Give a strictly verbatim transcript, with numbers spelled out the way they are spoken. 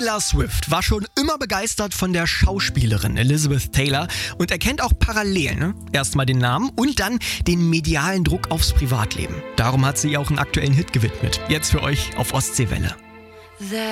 Taylor Swift war schon immer begeistert von der Schauspielerin Elizabeth Taylor und erkennt auch Parallelen. Ne? Erstmal den Namen und dann den medialen Druck aufs Privatleben. Darum hat sie ihr auch einen aktuellen Hit gewidmet. Jetzt für euch auf Ostseewelle.